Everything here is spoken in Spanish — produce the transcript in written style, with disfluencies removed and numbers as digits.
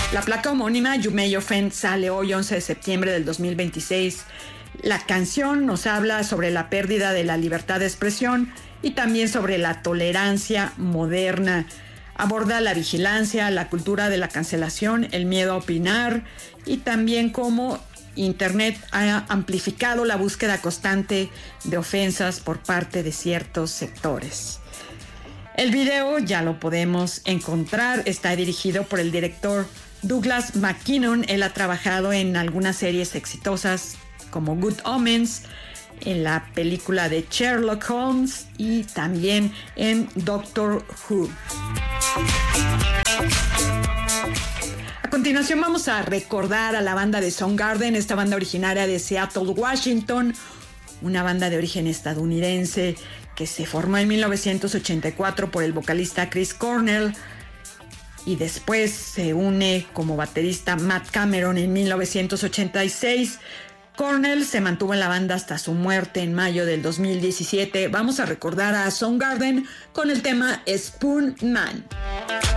La placa homónima You May Offend sale hoy 11 de septiembre del 2026. La canción nos habla sobre la pérdida de la libertad de expresión y también sobre la tolerancia moderna. Aborda la vigilancia, la cultura de la cancelación, el miedo a opinar y también cómo Internet ha amplificado la búsqueda constante de ofensas por parte de ciertos sectores. El video ya lo podemos encontrar, está dirigido por el director Douglas McKinnon. Él ha trabajado en algunas series exitosas como Good Omens, en la película de Sherlock Holmes y también en Doctor Who. A continuación vamos a recordar a la banda de Soundgarden, esta banda originaria de Seattle, Washington, una banda de origen estadounidense que se formó en 1984 por el vocalista Chris Cornell y después se une como baterista Matt Cameron en 1986. Cornell se mantuvo en la banda hasta su muerte en mayo del 2017. Vamos a recordar a Soundgarden con el tema Spoon Man.